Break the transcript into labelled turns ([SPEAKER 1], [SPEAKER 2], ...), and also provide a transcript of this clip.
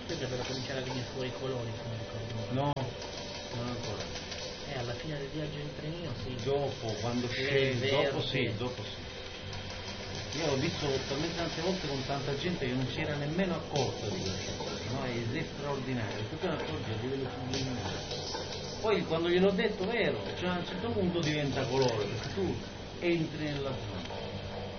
[SPEAKER 1] dovrebbero cominciare a venire fuori i colori, se non ricordo male.
[SPEAKER 2] No, non ancora.
[SPEAKER 1] Alla fine del viaggio in trenino sì.
[SPEAKER 2] Dopo, quando scendi, dopo sì. Io l'ho visto talmente tante volte con tanta gente che non si era nemmeno accorta di questo, no? È straordinario, tu te ne accorgi a livello subliminale. Poi quando gliel'ho detto, vero, cioè a un certo punto diventa colore, perché tu entri nella zona.